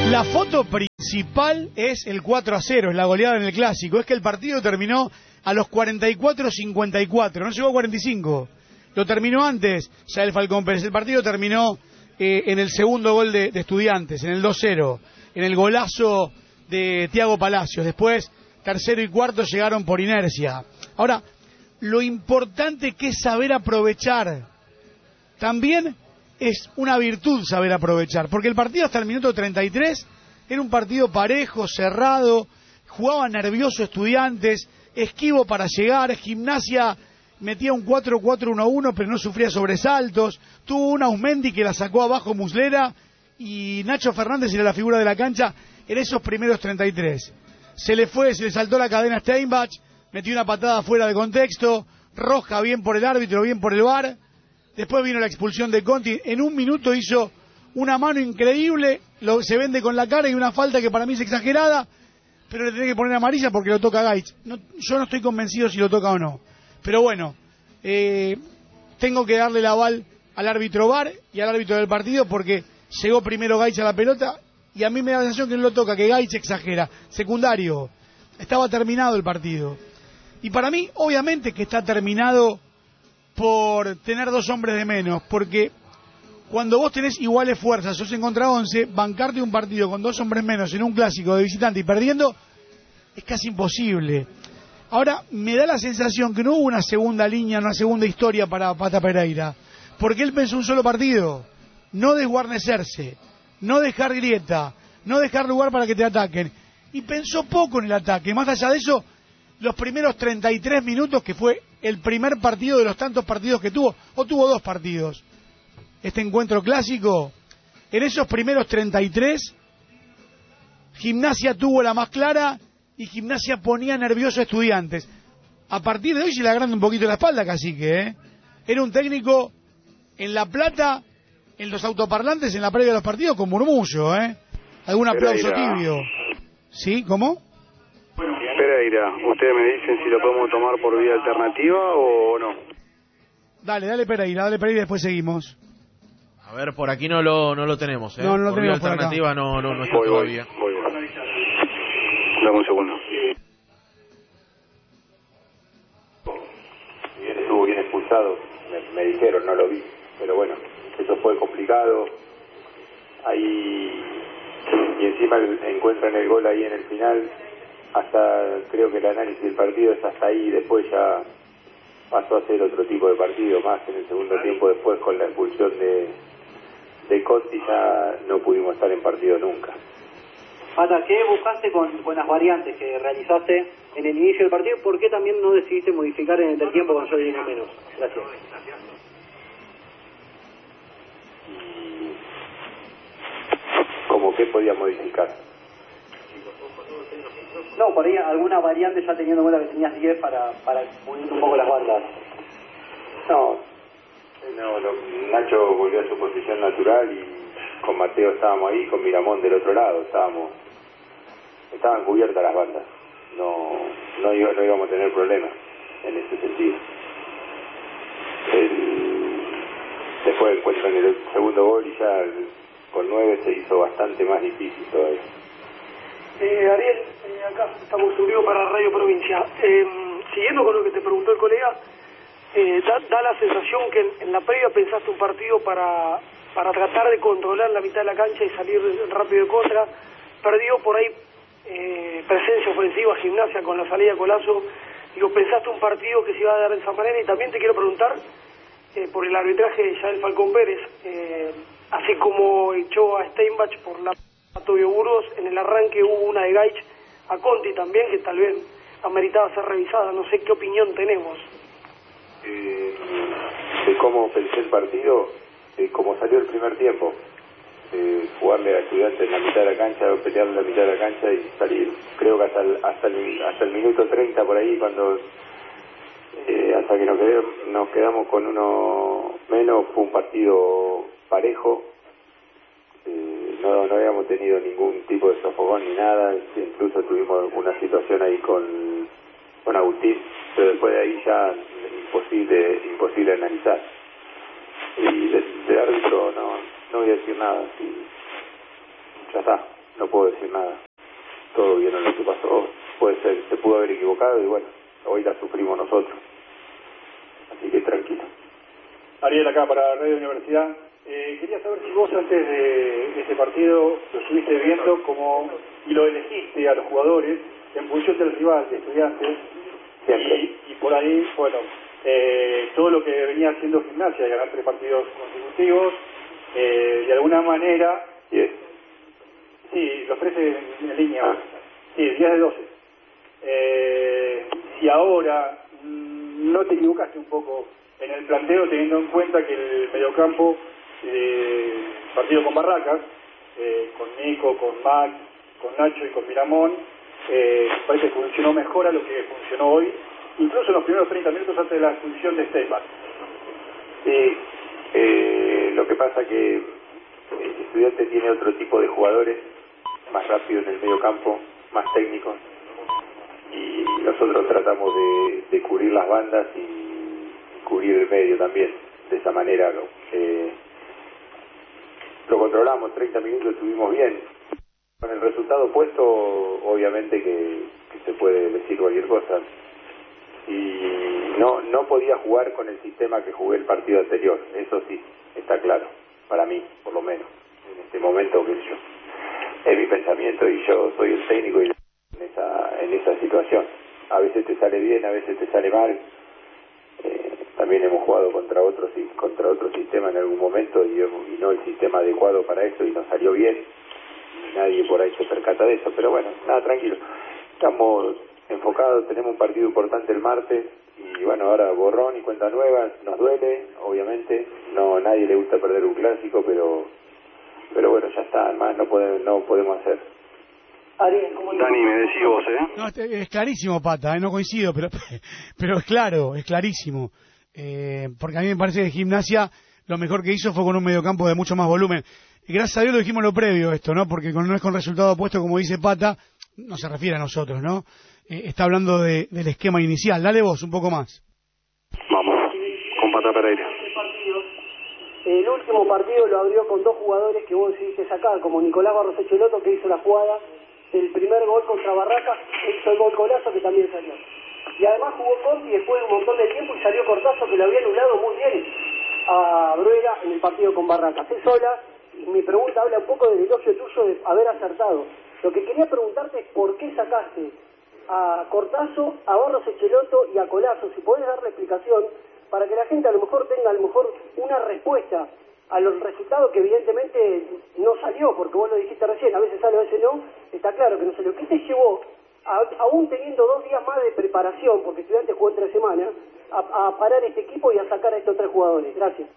La foto principal es el 4-0, es la goleada en el Clásico. Es que el partido terminó a los 44-54, no llegó a 45. Lo terminó antes ya el Falcón Pérez. El partido terminó en el segundo gol de Estudiantes, en el 2-0, en el golazo de Thiago Palacios. Después, tercero y cuarto llegaron por inercia. Ahora, lo importante que es saber aprovechar. También es una virtud saber aprovechar, porque el partido hasta el minuto 33 era un partido parejo, cerrado, jugaba nervioso Estudiantes, esquivo para llegar, Gimnasia metía un 4-4-1-1 pero no sufría sobresaltos, tuvo una Ausmendi que la sacó abajo Muslera y Nacho Fernández era la figura de la cancha en esos primeros 33. Se le saltó la cadena a Steinbach, metió una patada fuera de contexto, roja bien por el árbitro, bien por el VAR. Después vino la expulsión de Conti. En un minuto hizo una mano increíble. Se vende con la cara y una falta que para mí es exagerada. Pero le tiene que poner amarilla porque lo toca Gaich. Yo no estoy convencido si lo toca o no. Pero bueno, tengo que darle el aval al árbitro VAR y al árbitro del partido porque llegó primero Gaich a la pelota y a mí me da la sensación que no lo toca, que Gaich exagera. Secundario. Estaba terminado el partido. Y para mí, obviamente que está terminado por tener dos hombres de menos, porque cuando vos tenés iguales fuerzas, sos en contra 11, bancarte un partido con dos hombres menos en un clásico de visitante y perdiendo, es casi imposible. Ahora, me da la sensación que no hubo una segunda línea, una segunda historia para Pata Pereira, porque él pensó un solo partido, no desguarnecerse, no dejar grieta, no dejar lugar para que te ataquen, y pensó poco en el ataque. Más allá de eso, los primeros 33 minutos, que fue el primer partido de los tantos partidos que tuvo, o tuvo dos partidos, este encuentro clásico, en esos primeros 33, Gimnasia tuvo la más clara y Gimnasia ponía nervioso a Estudiantes. A partir de hoy se le agranda un poquito la espalda, Cacique, ¿eh? Era un técnico en La Plata, en los autoparlantes, en la previa de los partidos, con murmullo, ¿eh? Algún aplauso tibio. ¿Sí? ¿Cómo? Pereira, ustedes me dicen si lo podemos tomar por vía alternativa o no. Dale Pereira y después seguimos. A ver, por aquí no lo tenemos, ¿eh? No lo por tenemos vía alternativa no está todavía. Voy. Dame un segundo. Estuvo bien expulsado, me dijeron, no lo vi, pero bueno, eso fue complicado. Ahí, y encima encuentran el gol ahí en el final. Hasta creo que el análisis del partido es hasta ahí, después ya pasó a ser otro tipo de partido más en el segundo tiempo. Después con la expulsión de Conti ya no pudimos estar en partido nunca. Pata, ¿qué buscaste con las variantes que realizaste en el inicio del partido? ¿Por qué también no decidiste modificar en el tiempo con solo línea menos? Gracias. ¿Cómo qué podía modificar? No, por ahí alguna variante ya teniendo en cuenta que tenías 10 para unir un poco las bandas. No, Nacho volvió a su posición natural y con Mateo estábamos ahí, con Miramón del otro lado, estaban cubiertas las bandas, no íbamos a tener problemas en ese sentido. Después encuentran el segundo gol y ya con 9 se hizo bastante más difícil todavía. Ariel, acá estamos en vivo para Radio Provincia. Siguiendo con lo que te preguntó el colega, da la sensación que en la previa pensaste un partido para tratar de controlar la mitad de la cancha y salir rápido de contra. Perdió por ahí presencia ofensiva Gimnasia con la salida de Colazo. Digo, pensaste un partido que se iba a dar de esa manera. Y también te quiero preguntar por el arbitraje de Yael Falcón Pérez, así como echó a Steinbach por la a Tobio Burgos, en el arranque hubo una de Gaich a Conti también, que tal vez ameritaba ser revisada. No sé qué opinión tenemos. De cómo pensé el partido, como salió el primer tiempo, jugarle a Estudiantes en la mitad de la cancha, pelear en la mitad de la cancha y salir. Creo que hasta el minuto 30 por ahí, cuando hasta que nos quedamos con uno menos, fue un partido parejo. No habíamos tenido ningún tipo de sofocón ni nada, incluso tuvimos una situación ahí con Agustín, pero después de ahí ya imposible analizar. Y del árbitro no voy a decir nada, ya está, no puedo decir nada. Todo vieron lo que pasó, puede ser, se pudo haber equivocado y bueno, hoy la sufrimos nosotros. Así que tranquilo. Ariel, acá para Radio Universidad. Quería saber si vos antes de este partido lo estuviste viendo y lo elegiste a los jugadores en función del rival de Estudiantes. Y por ahí, bueno, todo lo que venía haciendo Gimnasia, de ganar 3 partidos consecutivos, de alguna manera... 10. Sí, los 13 en línea. Sí, 10 de 12. Si ahora no te equivocaste un poco en el planteo, teniendo en cuenta que el mediocampo, partido con Barracas, con Nico, con Max, con Nacho y con Miramón, parece que funcionó mejor a lo que funcionó hoy, incluso en los primeros 30 minutos antes de la expulsión de Steinbach. Sí, lo que pasa que el Estudiante tiene otro tipo de jugadores, más rápidos en el medio campo, más técnicos, y nosotros tratamos de cubrir las bandas y cubrir el medio también, de esa manera lo controlamos, 30 minutos estuvimos bien. Con el resultado puesto, obviamente que se puede decir cualquier cosa, y no podía jugar con el sistema que jugué el partido anterior, eso sí, está claro, para mí, por lo menos, en este momento que yo, es mi pensamiento y yo soy el técnico y en esa situación, a veces te sale bien, a veces te sale mal, también hemos jugado contra otro sistema en algún momento y no el sistema adecuado para eso y nos salió bien, nadie por ahí se percata de eso, pero bueno, nada, tranquilo, estamos enfocados, tenemos un partido importante el martes y bueno, ahora borrón y cuenta nueva, nos duele, obviamente, nadie le gusta perder un clásico, pero bueno, ya está, más no podemos hacer. Ariel, Dani, me decís vos, No, es clarísimo, Pata, no coincido, pero es claro, es clarísimo. Porque a mí me parece que Gimnasia lo mejor que hizo fue con un mediocampo de mucho más volumen. Y gracias a Dios lo dijimos lo previo esto, ¿no? Porque no es con resultado opuesto, como dice Pata, no se refiere a nosotros, ¿no? Está hablando del esquema inicial. Dale vos, un poco más. Vamos, con Pata Pereira. El último partido lo abrió con 2 jugadores que vos decidiste sacar, como Nicolás Barros Echeloto, que hizo la jugada del primer gol contra Barracas, hizo el gol Colazo, que también salió. Y además jugó Conti después de un montón de tiempo y salió Cortazo, que lo había anulado muy bien a Bruera en el partido con Barracas. Es sola, y mi pregunta habla un poco del elogio tuyo de haber acertado. Lo que quería preguntarte es por qué sacaste a Cortazo, a Barros Echeloto y a Colazo, si podés dar la explicación, para que la gente a lo mejor tenga una respuesta a los resultados que evidentemente no salió, porque vos lo dijiste recién, a veces sale, a veces no, está claro que no salió. ¿Qué te llevó, aún teniendo 2 días más de preparación, porque Estudiantes jugó 3 semanas, a parar este equipo y a sacar a estos 3 jugadores? Gracias.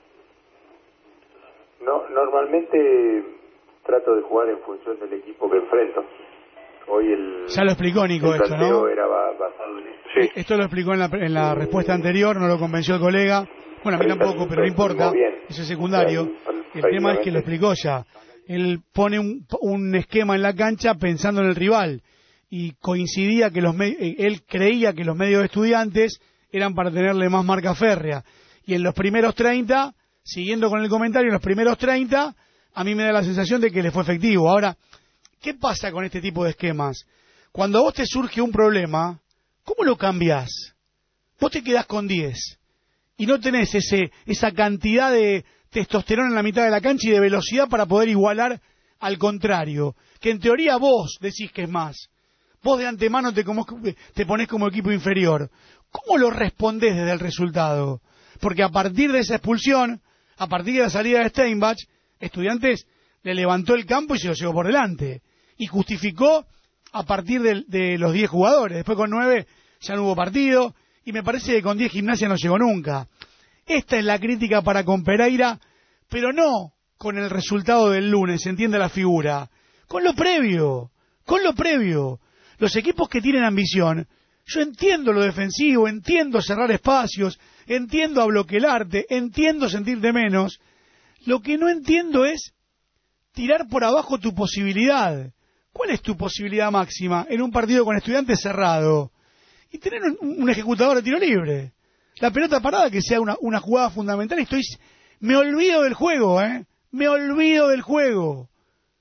No, normalmente trato de jugar en función del equipo que enfrento. Hoy ya lo explicó Nico esto, ¿no? Era basado en eso. Sí. Esto lo explicó en la respuesta anterior, no lo convenció el colega. Bueno, a mí tampoco, pero no importa, eso es secundario. El tema es que lo explicó ya. Él pone un esquema en la cancha pensando en el rival y coincidía que él creía que los medios de Estudiantes eran para tenerle más marca férrea. Y en los primeros 30, siguiendo con el comentario, en los primeros 30, a mí me da la sensación de que le fue efectivo. Ahora, ¿qué pasa con este tipo de esquemas? Cuando a vos te surge un problema, ¿cómo lo cambiás? Vos te quedás con 10 y no tenés esa cantidad de testosterona en la mitad de la cancha y de velocidad para poder igualar al contrario, que en teoría vos decís que es más. Vos de antemano te ponés como equipo inferior. ¿Cómo lo respondés desde el resultado? Porque a partir de esa expulsión, a partir de la salida de Steinbach, Estudiantes le levantó el campo y se lo llevó por delante. Y justificó a partir de los 10 jugadores. Después con 9 ya no hubo partido. Y me parece que con 10 Gimnasia no llegó nunca. Esta es la crítica para con Pereira, pero no con el resultado del lunes, se entiende la figura. Con lo previo. Los equipos que tienen ambición, yo entiendo lo defensivo, entiendo cerrar espacios, entiendo abloquelarte, entiendo sentirte menos. Lo que no entiendo es tirar por abajo tu posibilidad. ¿Cuál es tu posibilidad máxima en un partido con Estudiantes cerrado? Y tener un ejecutador de tiro libre. La pelota parada que sea una jugada fundamental. Me olvido del juego, Me olvido del juego.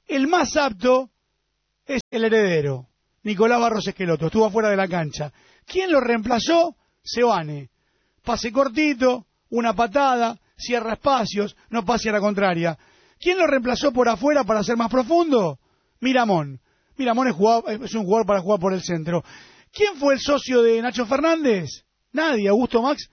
El más apto es el heredero, Nicolás Barros Esqueloto, estuvo afuera de la cancha. ¿Quién lo reemplazó? Seoane. Pase cortito, una patada, cierra espacios, no pase a la contraria. ¿Quién lo reemplazó por afuera para ser más profundo? Miramón. Miramón es un jugador para jugar por el centro. ¿Quién fue el socio de Nacho Fernández? Nadie. Augusto Max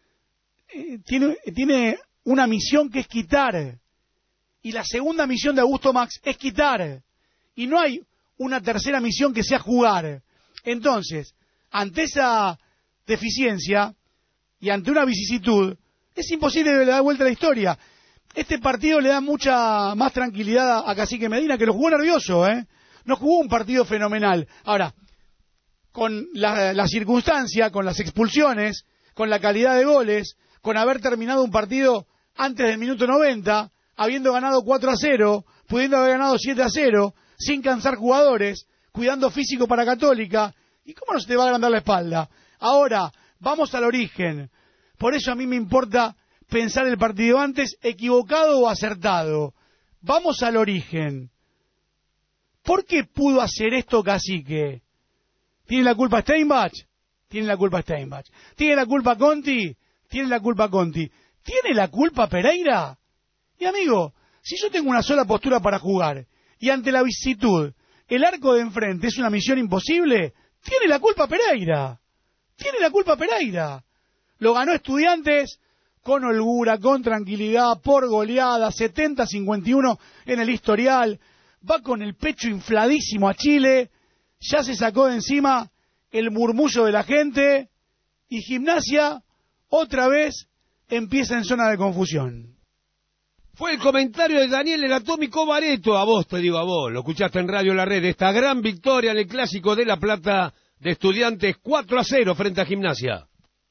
tiene una misión que es quitar. Y la segunda misión de Augusto Max es quitar. Y no hay una tercera misión que sea jugar. Entonces, ante esa deficiencia y ante una vicisitud, es imposible dar vuelta a la historia. Este partido le da mucha más tranquilidad a Cacique Medina, que lo jugó nervioso, No jugó un partido fenomenal. Ahora, con la circunstancia, con las expulsiones, con la calidad de goles, con haber terminado un partido antes del minuto 90, habiendo ganado 4-0, pudiendo haber ganado 7-0, sin cansar jugadores, cuidando físico para Católica, ¿y cómo no se te va a agrandar la espalda? Ahora, vamos al origen. Por eso a mí me importa pensar el partido antes, equivocado o acertado. Vamos al origen. ¿Por qué pudo hacer esto Cacique? ¿Tiene la culpa Steinbach? Tiene la culpa Steinbach. ¿Tiene la culpa Conti? Tiene la culpa Conti. ¿Tiene la culpa Pereira? Y amigo, si yo tengo una sola postura para jugar, y ante la vicisitud, el arco de enfrente es una misión imposible, tiene la culpa Pereira. Tiene la culpa Pereira. Lo ganó Estudiantes con holgura, con tranquilidad, por goleada, 70-51 en el historial. Va con el pecho infladísimo a Chile, ya se sacó de encima el murmullo de la gente, y Gimnasia otra vez empieza en zona de confusión. Fue el comentario de Daniel el Atómico Bareto, a vos te digo, a vos, lo escuchaste en Radio La Red, esta gran victoria en el Clásico de La Plata de Estudiantes 4-0 frente a Gimnasia.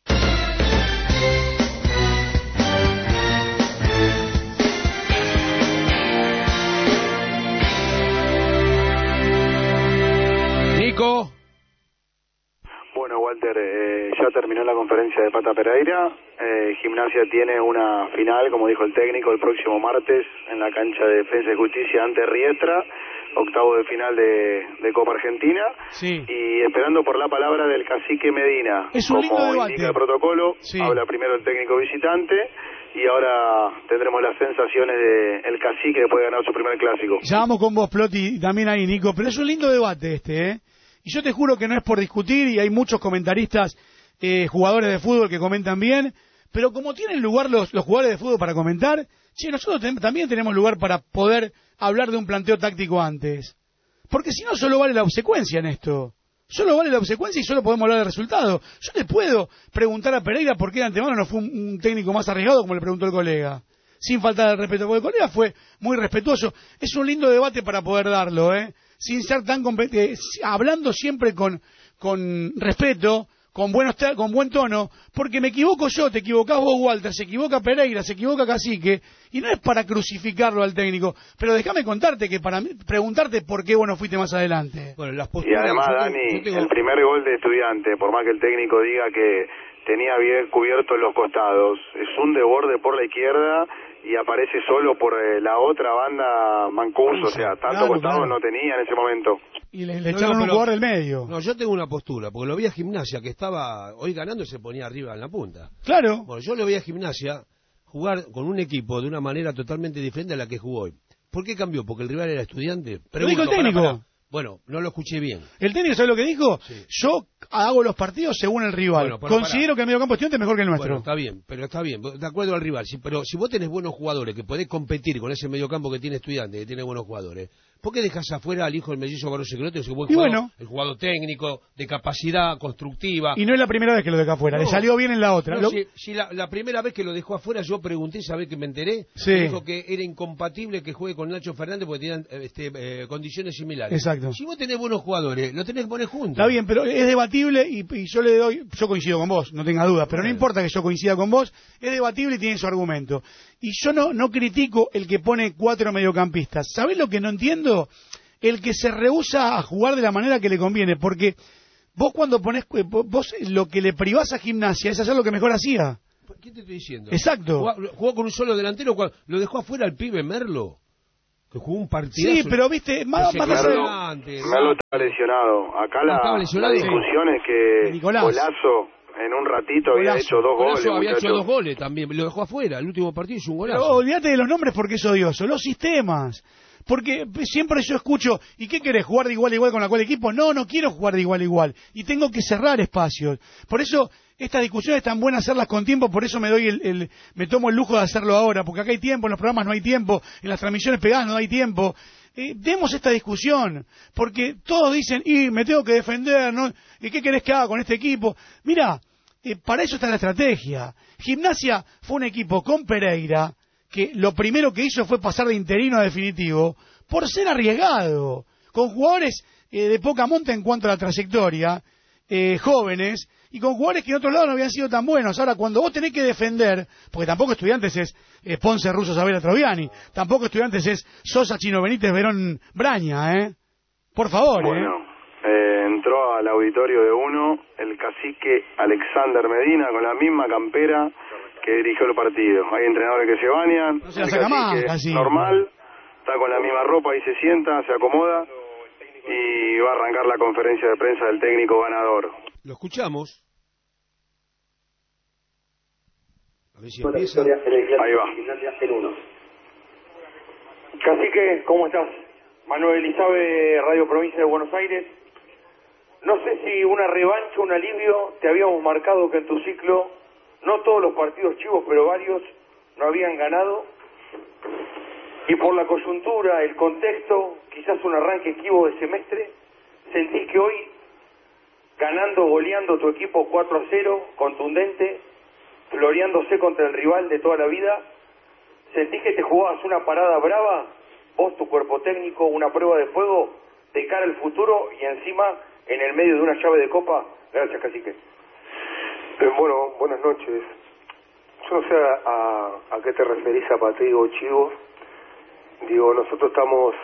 Nico. Bueno, Walter, ya terminó la conferencia de Pata Pereira. Gimnasia tiene una final, como dijo el técnico, el próximo martes en la cancha de Defensa y Justicia ante Riestra, octavo de final de Copa Argentina. Sí. Y esperando por la palabra del Cacique Medina. Es un lindo como debate. indica el protocolo, sí. Habla primero el técnico visitante y ahora tendremos las sensaciones del Cacique que puede ganar su primer clásico. Ya vamos con vos, Ploti, también ahí, Nico, pero es un lindo debate Y yo te juro que no es por discutir, y hay muchos comentaristas, jugadores de fútbol que comentan bien, pero como tienen lugar los jugadores de fútbol para comentar, nosotros también tenemos lugar para poder hablar de un planteo táctico antes. Porque si no, solo vale la obsecuencia en esto. Solo vale la obsecuencia y solo podemos hablar del resultado. Yo le puedo preguntar a Pereira por qué de antemano no fue un técnico más arriesgado, como le preguntó el colega. Sin faltar el respeto, porque el colega fue muy respetuoso. Es un lindo debate para poder darlo, sin ser tan hablando siempre con respeto, con buen tono, porque me equivoco yo, te equivocás vos, Walter, se equivoca Pereira, se equivoca Cacique, y no es para crucificarlo al técnico, pero déjame contarte que para preguntarte por qué vos no fuiste más adelante. Bueno, y además, Dani, el primer gol de Estudiante, por más que el técnico diga que tenía bien cubiertos los costados, es un desborde por la izquierda y aparece solo por la otra banda Mancuso, o sea, tanto costado no tenía en ese momento. Y le echaron un jugador del medio. No, yo tengo una postura, porque lo vi a Gimnasia, que estaba hoy ganando y se ponía arriba en la punta. Claro. Bueno, yo le voy a Gimnasia jugar con un equipo de una manera totalmente diferente a la que jugó hoy. ¿Por qué cambió? ¿Porque el rival era Estudiante? Lo dijo el técnico. Bueno, no lo escuché bien. ¿El técnico sabe lo que dijo? Sí. Yo hago los partidos según el rival. Bueno, considero que el mediocampo Estudiante es mejor que el nuestro. Bueno, está bien, de acuerdo al rival. Pero si vos tenés buenos jugadores, que podés competir con ese mediocampo que tiene Estudiante, que tiene buenos jugadores, ¿por qué dejas afuera al hijo del mellizo Barros Secreto, ese buen jugador, el jugador técnico, de capacidad constructiva? Y no es la primera vez que lo deja afuera, le salió bien en la otra. Si la primera vez que lo dejó afuera, yo pregunté, ¿sabés que me enteré? Sí. Me dijo que era incompatible que juegue con Nacho Fernández porque tenían condiciones similares. Exacto. Si vos tenés buenos jugadores, lo tenés que poner juntos. Está bien, pero es debatible y yo coincido con vos, no tenga duda, pero no importa que yo coincida con vos, es debatible y tiene su argumento. Y yo no critico el que pone 4 mediocampistas. ¿Sabés lo que no entiendo? El que se rehúsa a jugar de la manera que le conviene, porque vos cuando ponés, vos lo que le privás a Gimnasia es hacer lo que mejor hacía. ¿Qué te estoy diciendo? Exacto. Jugó con un solo delantero, lo dejó afuera al pibe Merlo. que jugó un partidazo. Sí, pero viste, más Melo está lesionado. Acá la discusión es que Golazo en un ratito había hecho 2 goles. Había hecho 2 goles también, lo dejó afuera. El último partido hizo un golazo. Pero olvídate de los nombres porque es odioso. Los sistemas. Porque siempre yo escucho, ¿y qué querés? ¿Jugar de igual a igual con la cual equipo? No quiero jugar de igual a igual. Y tengo que cerrar espacios. Por eso, estas discusiones es tan buenas hacerlas con tiempo, por eso me doy me tomo el lujo de hacerlo ahora, porque acá hay tiempo, en los programas no hay tiempo, en las transmisiones pegadas no hay tiempo. Demos esta discusión, porque todos dicen, y me tengo que defender, ¿no? ¿Y qué querés que haga con este equipo? Mira, para eso está la estrategia. Gimnasia fue un equipo con Pereira, que lo primero que hizo fue pasar de interino a definitivo, por ser arriesgado, con jugadores de poca monta en cuanto a la trayectoria, jóvenes, y con jugadores que en otros lados no habían sido tan buenos. Ahora, cuando vos tenés que defender, porque tampoco Estudiantes es Ponce, Russo, Sabela, Troviani, tampoco Estudiantes es Sosa, Chino Benítez, Verón, Braña, por favor. Bueno, entró al auditorio de uno el cacique Alexander Medina con la misma campera que dirigió el partido. Hay entrenadores que se bañan, no se la saca más, casi. Normal, está con la misma ropa, ahí se sienta, se acomoda y va a arrancar la conferencia de prensa del técnico ganador. Lo escuchamos. A ver si empieza. Ahí va. Cacique, ¿cómo estás? Manuel Elizabe, Radio Provincia de Buenos Aires. No sé si una revancha, un alivio, te habíamos marcado que en tu ciclo, no todos los partidos chivos, pero varios, no habían ganado. Y por la coyuntura, el contexto, quizás un arranque equivo de semestre, sentís que hoy, ganando, goleando tu equipo 4-0, contundente, floreándose contra el rival de toda la vida, sentís que te jugabas una parada brava, vos, tu cuerpo técnico, una prueba de fuego de cara al futuro y encima en el medio de una llave de copa. Gracias, Cacique. Bueno, buenas noches. Yo no sé a qué te referís a Patricio Chivo. Digo, nosotros estamos,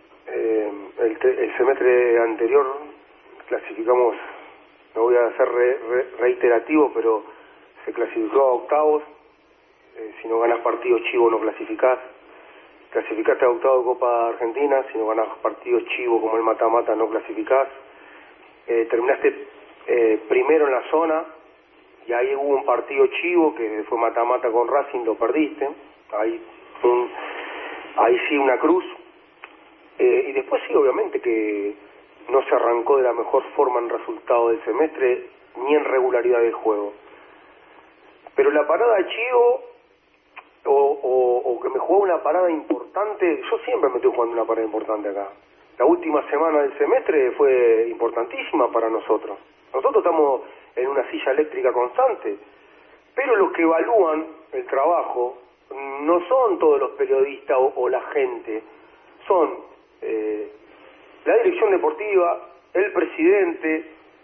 el semestre anterior clasificamos, no voy a ser reiterativo, pero se clasificó a octavos. Si no ganas partidos Chivo no clasificás. Clasificaste a octavo de Copa Argentina, si no ganas partidos Chivo como el mata-mata no clasificás. Terminaste primero en la zona y ahí hubo un partido Chivo que fue mata-mata con Racing, lo perdiste. Ahí sí una cruz. Y después sí, obviamente que no se arrancó de la mejor forma en resultado del semestre ni en regularidad del juego. Pero la parada de Chivo o que me jugó una parada importante, yo siempre me estoy jugando una parada importante acá. La última semana del semestre fue importantísima para nosotros. Nosotros estamos en una silla eléctrica constante, pero los que evalúan el trabajo no son todos los periodistas o la gente, son la dirección deportiva, el presidente,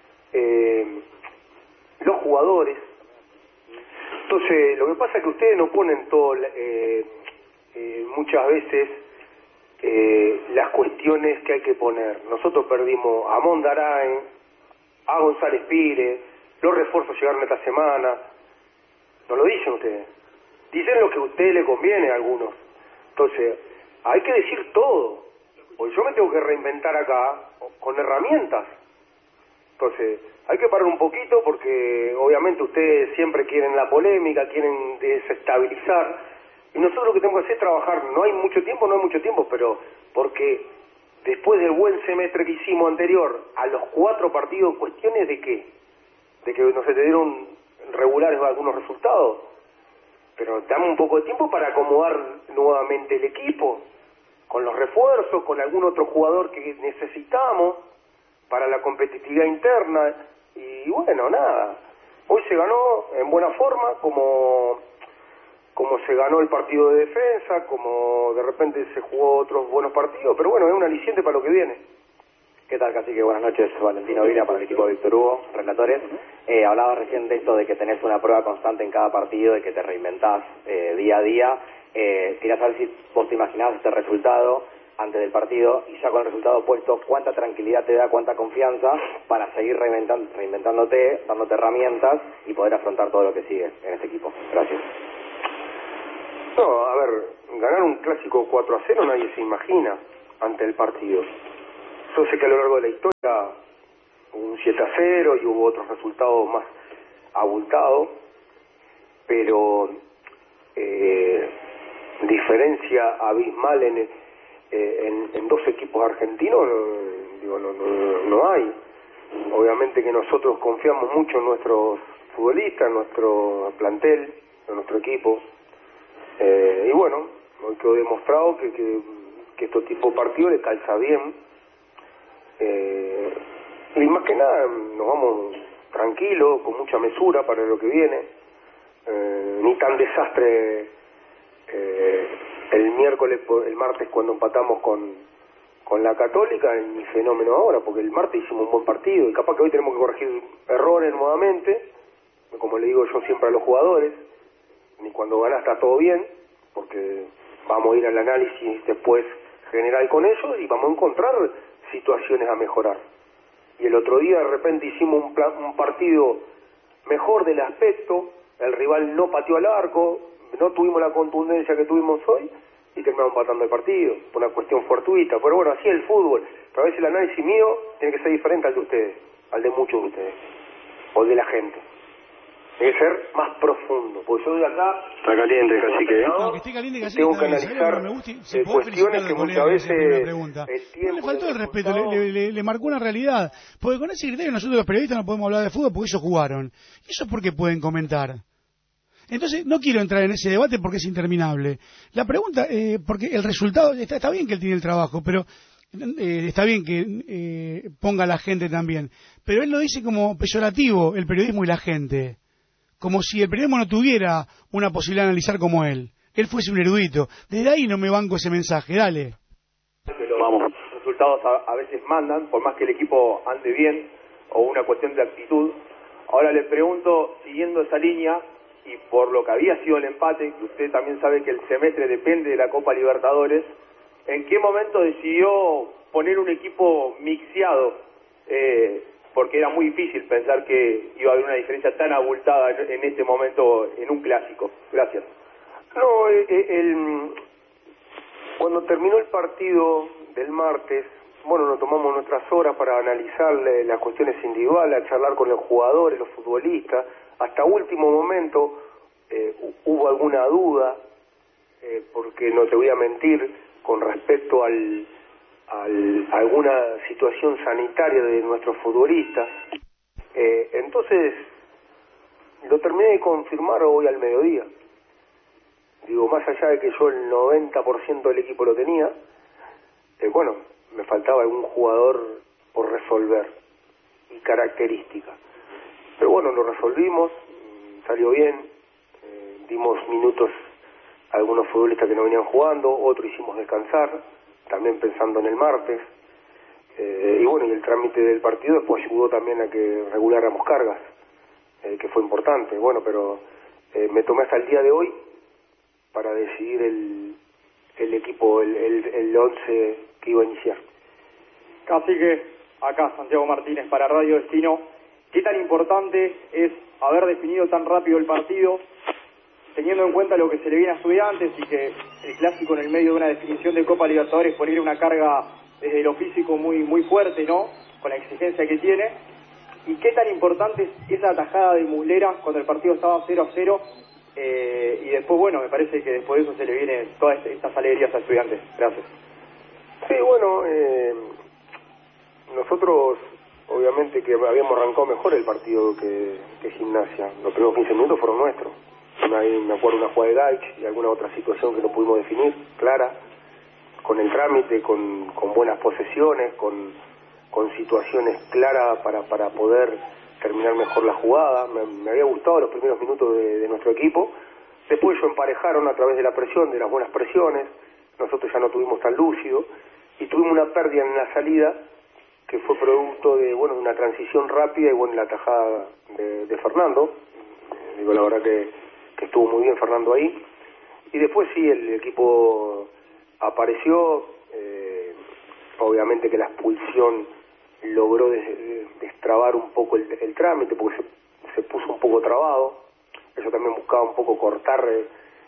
los jugadores. Entonces, lo que pasa es que ustedes no ponen todo, muchas veces las cuestiones que hay que poner. Nosotros perdimos a Mondarain, a González Pires, los refuerzos llegaron esta semana. No lo dicen ustedes. Dicen lo que a ustedes les conviene a algunos. Entonces, hay que decir todo. Porque yo me tengo que reinventar acá con herramientas. Entonces, hay que parar un poquito porque obviamente ustedes siempre quieren la polémica, quieren desestabilizar. Y nosotros lo que tenemos que hacer es trabajar. No hay mucho tiempo, pero porque después del buen semestre que hicimos anterior, a los 4 partidos, ¿cuestiones de qué? De que no se te dieron regulares algunos resultados. Pero dame un poco de tiempo para acomodar nuevamente el equipo, con los refuerzos, con algún otro jugador que necesitamos para la competitividad interna. Y bueno, nada, hoy se ganó en buena forma, como se ganó el partido de defensa, como de repente se jugó otros buenos partidos, pero bueno, es un aliciente para lo que viene. ¿Qué tal, Cacique? Buenas noches, Valentino Vila para el equipo de Víctor Hugo, relatores. Hablabas recién de esto de que tenés una prueba constante en cada partido, de que te reinventás día a día. Quería saber si vos te imaginabas este resultado antes del partido y ya con el resultado puesto, ¿cuánta tranquilidad te da, cuánta confianza para seguir reinventándote, dándote herramientas y poder afrontar todo lo que sigue en este equipo? Gracias. No, a ver, ganar un clásico 4-0 nadie se imagina ante el partido. Yo sé que a lo largo de la historia hubo un 7-0 y hubo otros resultados más abultados, pero diferencia abismal en dos equipos argentinos, digo, no hay. Obviamente que nosotros confiamos mucho en nuestros futbolistas, en nuestro plantel, en nuestro equipo, y bueno, hoy quedó demostrado que estos tipos de partidos le calza bien, y más que nada nos vamos tranquilos, con mucha mesura para lo que viene, ni tan desastre el martes cuando empatamos con la Católica, ni fenómeno ahora, porque el martes hicimos un buen partido y capaz que hoy tenemos que corregir errores nuevamente, como le digo yo siempre a los jugadores, ni cuando ganás está todo bien, porque vamos a ir al análisis después general con ellos y vamos a encontrar situaciones a mejorar. Y el otro día de repente hicimos un partido mejor del aspecto, el rival no pateó al arco, no tuvimos la contundencia que tuvimos hoy y terminamos empatando el partido, por una cuestión fortuita. Pero bueno, así es el fútbol. Pero a veces el análisis mío tiene que ser diferente al de ustedes, al de muchos de ustedes, o el de la gente. Tiene que ser más profundo, porque yo de acá... Está caliente, cacique. No, que esté caliente, cacique. Tengo que analizar cuestiones que muchas veces el tiempo... No le faltó el respeto, le marcó una realidad. Porque con ese criterio nosotros los periodistas no podemos hablar de fútbol porque ellos jugaron. ¿Y eso por qué pueden comentar? Entonces, no quiero entrar en ese debate porque es interminable. La pregunta, porque el resultado, está bien que él tiene el trabajo, pero está bien que ponga a la gente también. Pero él lo dice como peyorativo, el periodismo y la gente. Como si el periodismo no tuviera una posibilidad de analizar como él. Él fuese un erudito. Desde ahí no me banco ese mensaje, dale. Vamos. Los resultados a veces mandan, por más que el equipo ande bien, o una cuestión de actitud. Ahora le pregunto, siguiendo esa línea, y por lo que había sido el empate, que usted también sabe que el semestre depende de la Copa Libertadores, ¿en qué momento decidió poner un equipo mixeado? Porque era muy difícil pensar que iba a haber una diferencia tan abultada en este momento en un clásico. Gracias. No, cuando terminó el partido del martes, bueno, nos tomamos nuestras horas para analizar las cuestiones individuales, a charlar con los jugadores, los futbolistas. Hasta último momento hubo alguna duda, porque no te voy a mentir, con respecto a alguna situación sanitaria de nuestros futbolistas. Entonces, lo terminé de confirmar hoy al mediodía. Digo, más allá de que yo el 90% del equipo lo tenía, bueno, me faltaba algún jugador por resolver y características. Pero bueno, lo resolvimos, salió bien, dimos minutos a algunos futbolistas que no venían jugando, otros hicimos descansar, también pensando en el martes, y bueno, y el trámite del partido después ayudó también a que reguláramos cargas, que fue importante. Bueno, pero me tomé hasta el día de hoy para decidir el equipo, el 11 que iba a iniciar. Así que acá Santiago Martínez para Radio Destino. ¿Qué tan importante es haber definido tan rápido el partido, teniendo en cuenta lo que se le viene a Estudiantes y que el clásico en el medio de una definición de Copa Libertadores pone una carga desde lo físico muy fuerte, ¿no? Con la exigencia que tiene. ¿Y qué tan importante es esa atajada de Muslera cuando el partido estaba 0-0? Y después, bueno, me parece que después de eso se le vienen todas estas alegrías a Estudiantes. Gracias. Sí, bueno, nosotros obviamente que habíamos arrancado mejor el partido que Gimnasia. Los primeros 15 minutos fueron nuestros. Ahí me acuerdo una jugada de Gaich y alguna otra situación que no pudimos definir, clara, con el trámite, con buenas posesiones, con situaciones claras para poder terminar mejor la jugada. Me había gustado los primeros minutos de nuestro equipo. Después ellos emparejaron a través de la presión, de las buenas presiones. Nosotros ya no tuvimos tan lúcido y tuvimos una pérdida en la salida que fue producto de una transición rápida y la tajada de Fernando. Digo, la verdad que estuvo muy bien Fernando ahí. Y después sí, el equipo apareció, obviamente que la expulsión logró destrabar un poco el trámite, porque se puso un poco trabado. Ellos también buscaban un poco cortar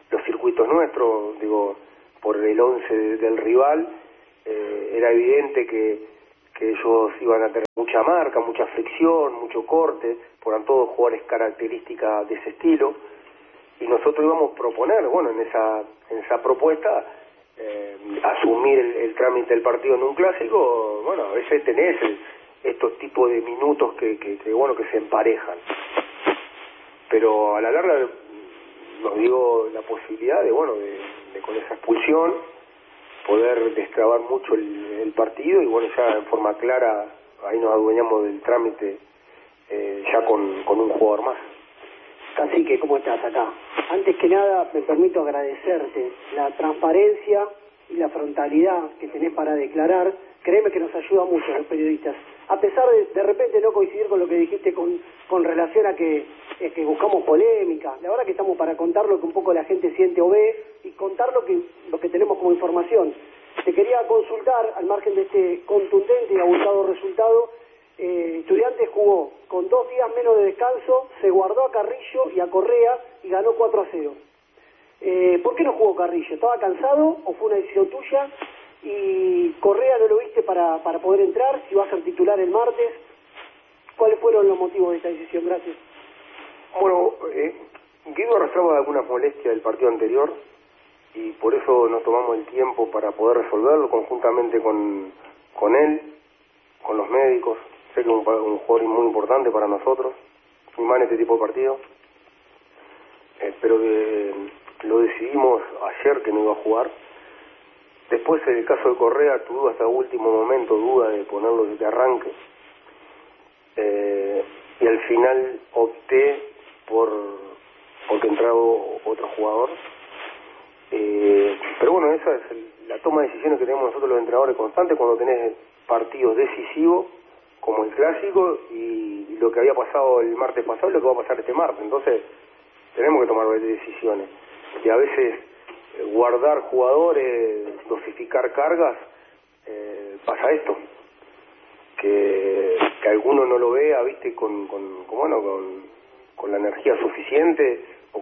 los circuitos nuestros, digo, por el 11 del rival, era evidente que ellos iban a tener mucha marca, mucha fricción, mucho corte, eran todos jugadores características de ese estilo, y nosotros íbamos a proponer, bueno, en esa propuesta, asumir el trámite del partido en un clásico. Bueno, a veces tenés estos tipos de minutos que bueno, que se emparejan, pero a la larga nos dio la posibilidad de, bueno, de con esa expulsión poder destrabar mucho el partido, y bueno, ya en forma clara ahí nos adueñamos del trámite, ya con un jugador más. Cacique, ¿cómo estás acá? Antes que nada, me permito agradecerte la transparencia y la frontalidad que tenés para declarar. Créeme que nos ayuda mucho a los periodistas. A pesar de repente no coincidir con lo que dijiste con relación a que buscamos polémica, la verdad que estamos para contar lo que un poco la gente siente o ve y contar lo que tenemos como información. Te quería consultar, al margen de este contundente y abultado resultado, Estudiantes jugó con 2 días menos de descanso, se guardó a Carrillo y a Correa y ganó 4-0. ¿Por qué no jugó Carrillo? ¿Estaba cansado o fue una decisión tuya? Y Correa no lo viste para poder entrar, si va a ser titular el martes. ¿Cuáles fueron los motivos de esta decisión? Gracias. Bueno, Guido arrastraba algunas molestias del partido anterior, y por eso nos tomamos el tiempo para poder resolverlo conjuntamente con él, con los médicos. Sé que es un jugador muy importante para nosotros, y más en este tipo de partido, pero lo decidimos ayer que no iba a jugar. Después, en el caso de Correa, tuve hasta el último momento duda de ponerlo desde arranque, y al final opté porque entrara otro jugador. Pero bueno, esa es la toma de decisiones que tenemos nosotros los entrenadores constantes cuando tenés partidos decisivos como el clásico, y lo que había pasado el martes pasado y lo que va a pasar este martes. Entonces tenemos que tomar decisiones, y a veces guardar jugadores, dosificar cargas, pasa esto, que alguno no lo vea, viste, con la energía suficiente, o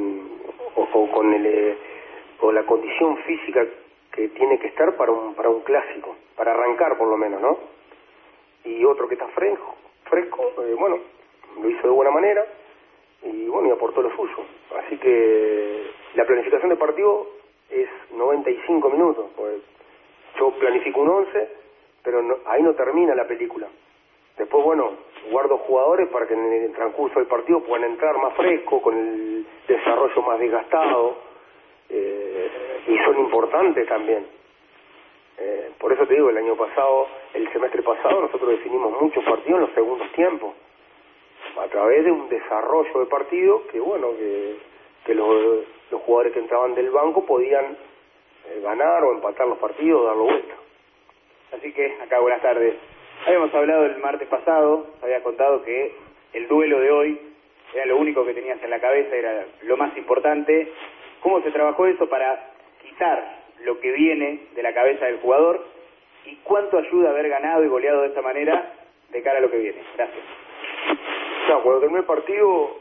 con la condición física que tiene que estar para un clásico, para arrancar por lo menos, ¿no? Y otro que está fresco, bueno, lo hizo de buena manera, y bueno, y aportó lo suyo. Así que la planificación de partido es 95 minutos, pues yo planifico un 11, pero ahí no termina la película. Después, bueno, guardo jugadores para que en el transcurso del partido puedan entrar más fresco, con el desarrollo más desgastado, y son importantes también. Por eso te digo, el semestre pasado, nosotros definimos muchos partidos en los segundos tiempos, a través de un desarrollo de partido que, bueno, que los jugadores que entraban del banco podían ganar o empatar los partidos, darlo vuelta. Así que, acá, buenas tardes. Habíamos hablado el martes pasado, había contado que el duelo de hoy era lo único que tenías en la cabeza, era lo más importante. ¿Cómo se trabajó eso para quitar lo que viene de la cabeza del jugador, y cuánto ayuda haber ganado y goleado de esta manera de cara a lo que viene? Gracias. No, cuando terminé el partido,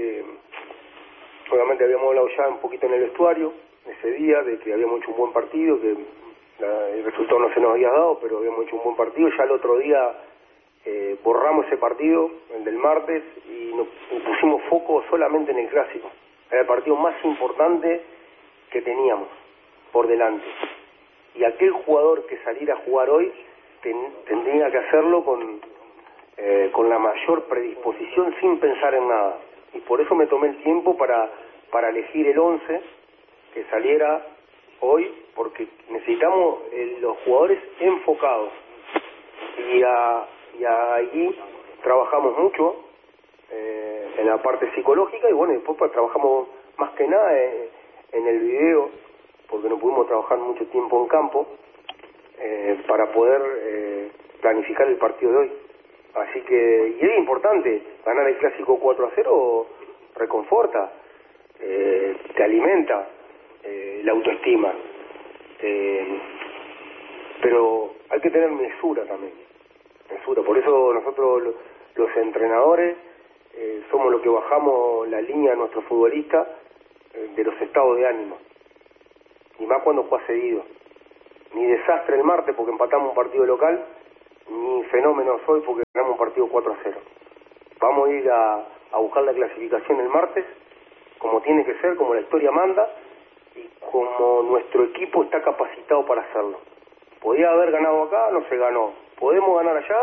obviamente habíamos hablado ya un poquito en el vestuario ese día de que habíamos hecho un buen partido, que el resultado no se nos había dado, pero habíamos hecho un buen partido. Ya el otro día borramos ese partido, el del martes, y nos pusimos foco solamente en el clásico. Era el partido más importante que teníamos por delante, y aquel jugador que saliera a jugar hoy tendría que hacerlo con la mayor predisposición, sin pensar en nada, y por eso me tomé el tiempo para elegir el 11 que saliera hoy, porque necesitamos los jugadores enfocados, y allí trabajamos mucho en la parte psicológica, y bueno, después trabajamos más que nada en el video, porque no pudimos trabajar mucho tiempo en campo para poder planificar el partido de hoy. Así que, y es importante, ganar el clásico 4-0 reconforta, te alimenta la autoestima, pero hay que tener mesura también, mesura. Por eso nosotros los entrenadores somos los que bajamos la línea a nuestros futbolistas de los estados de ánimo. Y más cuando juega seguido. Ni desastre el martes porque empatamos un partido local, ni fenómenos hoy porque ganamos un partido 4-0. Vamos a ir a buscar la clasificación el martes, como tiene que ser, como la historia manda, y como nuestro equipo está capacitado para hacerlo. Podía haber ganado acá, no se ganó. Podemos ganar allá,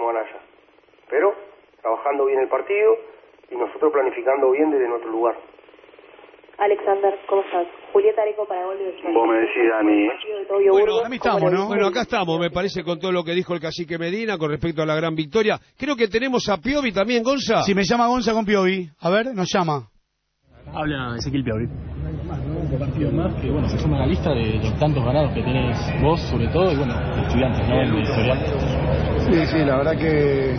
pero trabajando bien el partido y nosotros planificando bien desde nuestro lugar. Alexander, ¿cómo estás? Julieta Areco para Gol de Chile. Vos me decís, Dani. Bueno, estamos, ¿no? Bueno, acá estamos, me parece, con todo lo que dijo el cacique Medina con respecto a la gran victoria. Creo que tenemos a Piovi también, Gonza. Si me llama Gonza con Piovi. A ver, nos llama. Habla Ezequiel Piovi. Un partido más que, bueno, se suma a la lista de los tantos ganados que tenés vos, sobre todo, y bueno, Estudiantes, ¿no? El historial. Sí, la verdad que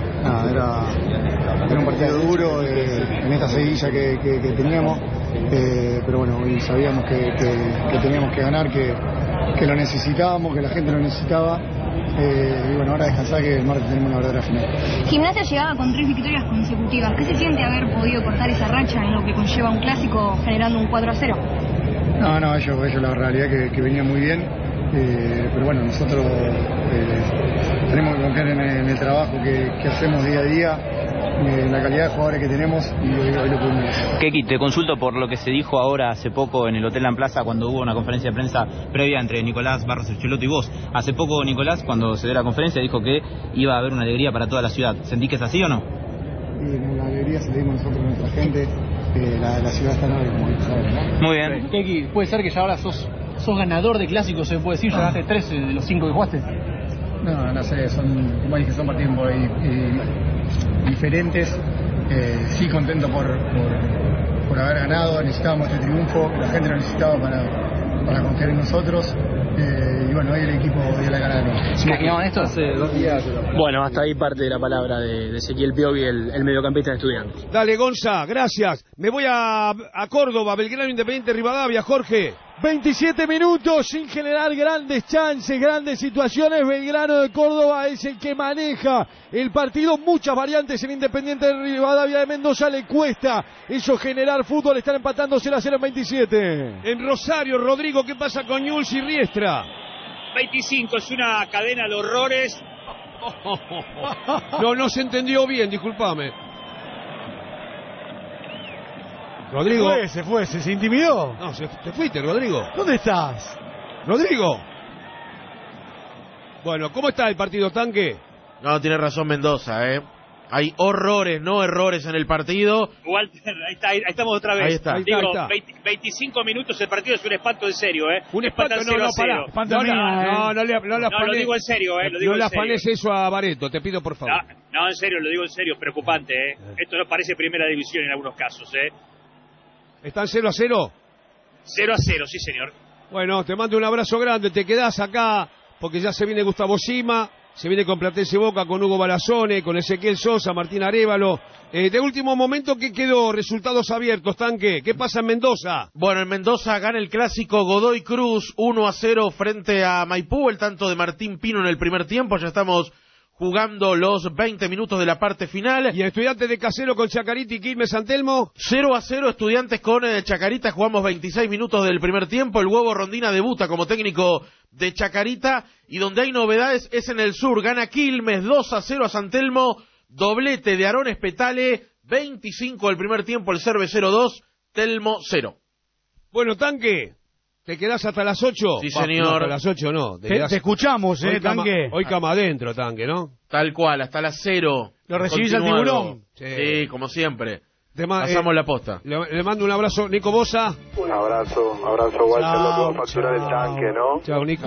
era un partido duro en esta seguilla que teníamos, pero bueno, hoy sabíamos que teníamos que ganar, que lo necesitábamos, que la gente lo necesitaba, y bueno, ahora descansar que el martes tenemos una verdadera final. Gimnasia llegaba con 3 victorias consecutivas. ¿Qué se siente haber podido cortar esa racha en lo que conlleva un clásico generando un 4-0? No, ellos la realidad que venía muy bien, pero bueno, nosotros tenemos que confiar en el trabajo que hacemos día a día, en la calidad de jugadores que tenemos y hoy lo pudimos hacer. Keki, te consulto por lo que se dijo ahora hace poco en el Hotel La Plaza cuando hubo una conferencia de prensa previa entre Nicolás Barros Echeloto y vos. Hace poco Nicolás, cuando se dio la conferencia, dijo que iba a haber una alegría para toda la ciudad. ¿Sentís que es así o no? Y la alegría se la dimos nosotros a nuestra gente, la ciudad está nueva, como sabes, ¿no? Muy bien. Keki, ¿puede ser que ya ahora sos ganador de clásicos, se puede decir? ¿Ya ganaste 3 de los 5 que jugaste? No sé, como dije, son partidos por ahí diferentes. Sí, contento por haber ganado, necesitábamos este triunfo, la gente lo necesitaba para confiar en nosotros, y bueno, hoy el equipo dio la cara de nuevo. ¿Se imaginaban esto? Hace 2 días. Bueno, hasta ahí parte de la palabra de Ezequiel Piovi, el mediocampista de Estudiantes. Dale, Gonza, gracias. Me voy a Córdoba, Belgrano Independiente Rivadavia, Jorge. 27 minutos sin generar grandes chances, grandes situaciones. Belgrano de Córdoba es el que maneja el partido. Muchas variantes en Independiente de Rivadavia de Mendoza. Le cuesta eso generar fútbol. Están empatando 0-0 en 27. En Rosario, Rodrigo, ¿qué pasa con Ñuls y Riestra? 25, es una cadena de horrores. No se entendió bien, discúlpame. Rodrigo. Se intimidó. No, te fuiste, Rodrigo. ¿Dónde estás? Rodrigo. Bueno, ¿cómo está el partido, Tanque? No, tiene razón Mendoza, Hay horrores, no errores en el partido. Walter, ahí estamos otra vez. Ahí está. Digo, 25 minutos el partido es un espanto de serio, Un espanto, no, lo digo en serio, No le afanes eso a Bareto, te pido por favor. No, en serio, lo digo en serio, preocupante, Esto no parece primera división en algunos casos, ¿Están 0-0? 0-0, sí señor. Bueno, te mando un abrazo grande, te quedás acá porque ya se viene Gustavo Sima, se viene con Platense Boca, con Hugo Balazone, con Ezequiel Sosa, Martín Arévalo. De último momento, ¿qué quedó? Resultados abiertos, Tanque. ¿Qué pasa en Mendoza? Bueno, en Mendoza gana el clásico Godoy Cruz 1-0 frente a Maipú, el tanto de Martín Pino en el primer tiempo. Ya estamos jugando los 20 minutos de la parte final. ¿Y Estudiantes de Casero con Chacarita y Quilmes San Telmo? 0-0 Estudiantes con Chacarita, jugamos 26 minutos del primer tiempo. El Huevo Rondina debuta como técnico de Chacarita, y donde hay novedades es en el sur. Gana Quilmes 2-0 a San Telmo, doblete de Aarón Espetale, 25 del primer tiempo, el Cerve 0-2, Telmo 0. Bueno, Tanque, ¿te quedás hasta las 8? Sí, señor. No, hasta las 8 no. Te escuchamos, Tanque. Hoy cama adentro, Tanque, ¿no? Tal cual, hasta las 0. Lo recibís al tiburón. Sí, como siempre. Pasamos la posta. Le mando un abrazo, Nico Bosa. Un abrazo, Walter, lo que va a facturar el tanque, ¿no? Chao, Nico.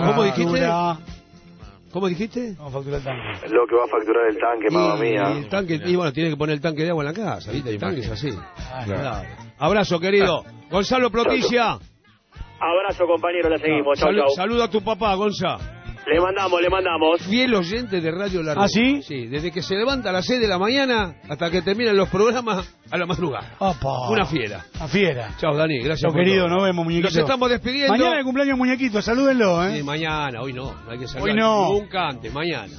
¿Cómo dijiste? Vamos a facturar el tanque. Lo que va a facturar el tanque, mamá mía. El tanque, y bueno, tiene que poner el tanque de agua en la casa, ¿viste? El tanque es así. Claro. Abrazo, querido. Gonzalo Proticia. Abrazo, compañero, la seguimos. Chau. Saluda a tu papá, Gonza. Le mandamos. Fiel oyente de Radio La Red. ¿Ah, sí? Sí, desde que se levanta a las 6 de la mañana hasta que terminan los programas a la madrugada. Opa. Una fiera. Una fiera. Chao, Dani, gracias. Querido, nos vemos, muñequito. Nos estamos despidiendo. Mañana el cumpleaños muñequito, salúdenlo, Sí, mañana, hoy no hay que saludar. Hoy no. Nunca antes, mañana.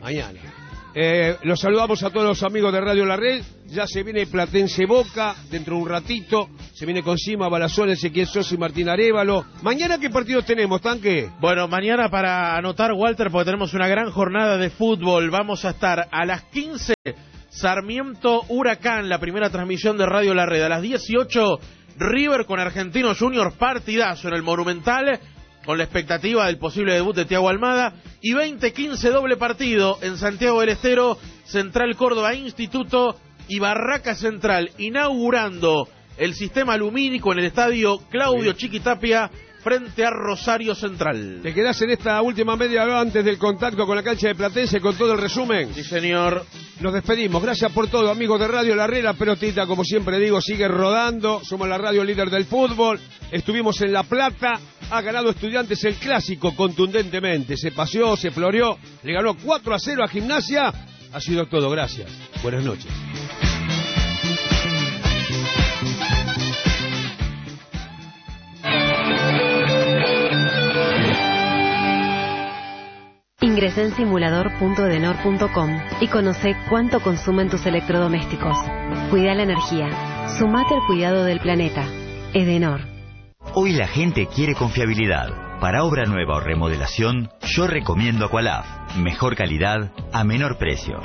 Los saludamos a todos los amigos de Radio La Red. Ya se viene Platense Boca dentro de un ratito. se viene con Sima, Balazón, Ezequiel Sosa y Martín Arévalo. ¿Mañana qué partidos tenemos, Tanque? Bueno, mañana para anotar, Walter, porque tenemos una gran jornada de fútbol. Vamos a estar a las 15, Sarmiento Huracán, la primera transmisión de Radio La Red. A las 18, River con Argentinos Juniors, partidazo en el Monumental, con la expectativa del posible debut de Thiago Almada. Y 20-15, doble partido en Santiago del Estero, Central Córdoba Instituto y Barraca Central, inaugurando el sistema lumínico en el estadio Claudio Chiquitapia frente a Rosario Central. ¿Te quedás en esta última media hora antes del contacto con la cancha de Platense con todo el resumen? Sí, señor. Nos despedimos. Gracias por todo, amigos de Radio La Red. La pelotita, como siempre digo, sigue rodando. Somos la radio líder del fútbol. Estuvimos en La Plata. Ha ganado Estudiantes el clásico contundentemente. Se paseó, se floreó. Le ganó 4-0 a Gimnasia. Ha sido todo. Gracias. Buenas noches. Ingresa en simulador.edenor.com y conoce cuánto consumen tus electrodomésticos. Cuida la energía. Sumate al cuidado del planeta. Edenor. Hoy la gente quiere confiabilidad. Para obra nueva o remodelación, yo recomiendo Aqualaf. Mejor calidad a menor precio.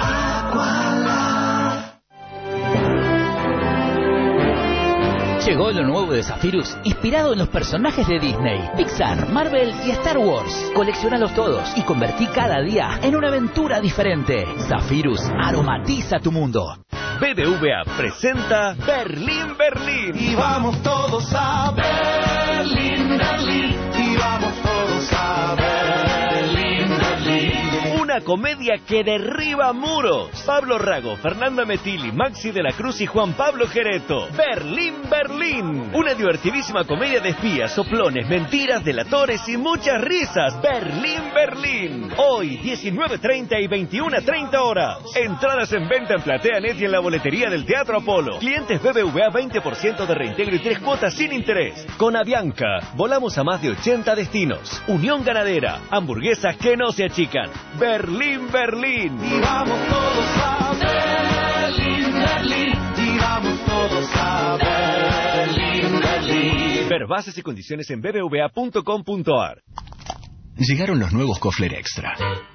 Llegó lo nuevo de Zephyrus, inspirado en los personajes de Disney, Pixar, Marvel y Star Wars. Colecciónalos todos y convertí cada día en una aventura diferente. Zephyrus aromatiza tu mundo. BBVA presenta Berlín, Berlín. Y vamos todos a Berlín, Berlín. Y vamos todos a Berlín, Berlín. Una comedia que derriba muros. Pablo Rago, Fernanda Metilli, Maxi de la Cruz y Juan Pablo Gereto. Berlín, Berlín. Una divertidísima comedia de espías, soplones, mentiras, delatores y muchas risas. Berlín, Berlín. Hoy, 19:30 y 21:30 horas. Entradas en venta en PlateaNet y en la boletería del Teatro Apolo. Clientes BBVA 20% de reintegro y 3 cuotas sin interés. Con Avianca, volamos a más de 80 destinos. Unión Ganadera, hamburguesas que no se achican. Berlín, Berlín. Y vamos todos a Berlín, Berlín. Y vamos todos a Berlín, Berlín. Ver bases y condiciones en bbva.com.ar. Llegaron los nuevos Kofler Extra.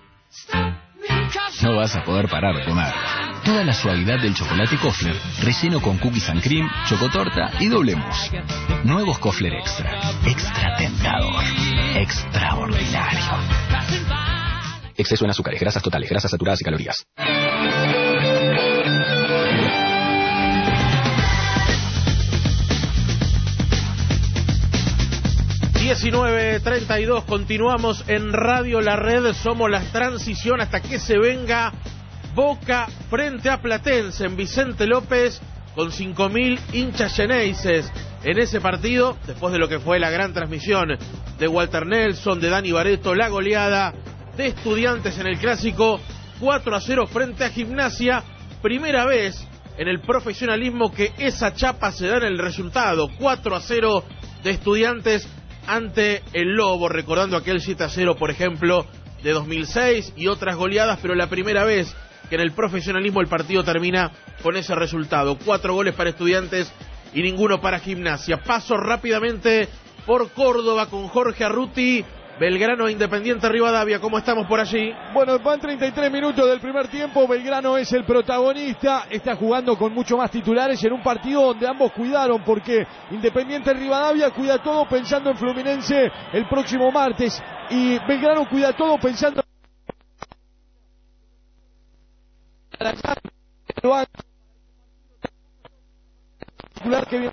No vas a poder parar de comer. Toda la suavidad del chocolate Kofler, relleno con cookies and cream, chocotorta y doble mousse. Nuevos Kofler Extra. Extra tentador. Extraordinario. Exceso en azúcares, grasas totales, grasas saturadas y calorías. 19:32, continuamos en Radio La Red, somos la transición hasta que se venga Boca frente a Platense en Vicente López con 5.000 hinchas xeneises en ese partido, después de lo que fue la gran transmisión de Walter Nelson, de Dani Barreto, la goleada de Estudiantes en el clásico 4-0 frente a Gimnasia, primera vez en el profesionalismo que esa chapa se da en el resultado, 4-0 de Estudiantes ante el Lobo, recordando aquel 7-0 por ejemplo de 2006 y otras goleadas, pero la primera vez que en el profesionalismo el partido termina con ese resultado, 4 goles para Estudiantes y ninguno para Gimnasia. Paso rápidamente por Córdoba con Jorge Arruti. Belgrano Independiente Rivadavia, ¿cómo estamos por allí? Bueno, van 33 minutos del primer tiempo, Belgrano es el protagonista, está jugando con mucho más titulares en un partido donde ambos cuidaron, porque Independiente Rivadavia cuida todo pensando en Fluminense el próximo martes, y Belgrano cuida todo pensando en que viene